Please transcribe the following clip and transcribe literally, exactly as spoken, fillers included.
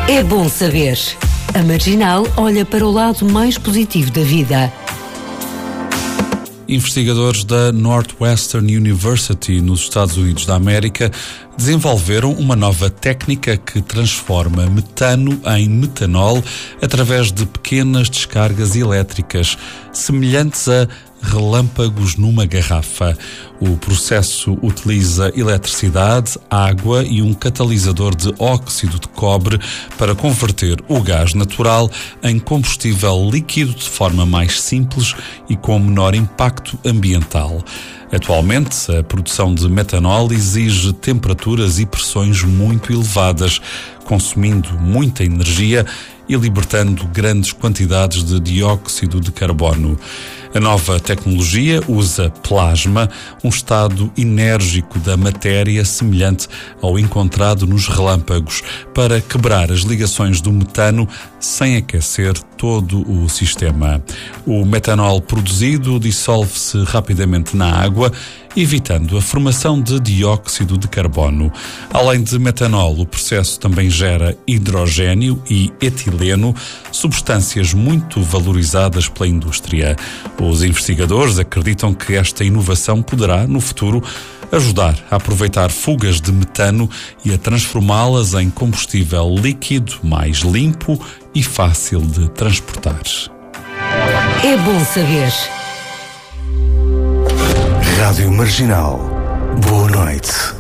É bom saber. A Marginal olha para o lado mais positivo da vida. Investigadores da Northwestern University, nos Estados Unidos da América, desenvolveram uma nova técnica que transforma metano em metanol através de pequenas descargas elétricas, semelhantes a relâmpagos numa garrafa. O processo utiliza eletricidade, água e um catalisador de óxido de cobre para converter o gás natural em combustível líquido de forma mais simples e com menor impacto ambiental. Atualmente, a produção de metanol exige temperaturas e pressões muito elevadas, consumindo muita energia e libertando grandes quantidades de dióxido de carbono. A nova tecnologia usa plasma, um estado enérgico da matéria semelhante ao encontrado nos relâmpagos, para quebrar as ligações do metano sem aquecer todo o sistema. O metanol produzido dissolve-se rapidamente na água, evitando a formação de dióxido de carbono. Além de metanol, o processo também gera hidrogênio e etileno, substâncias muito valorizadas pela indústria. Os investigadores acreditam que esta inovação poderá, no futuro, ajudar a aproveitar fugas de metano e a transformá-las em combustível líquido mais limpo e fácil de transportar. É bom saber. Rádio Marginal. Boa noite.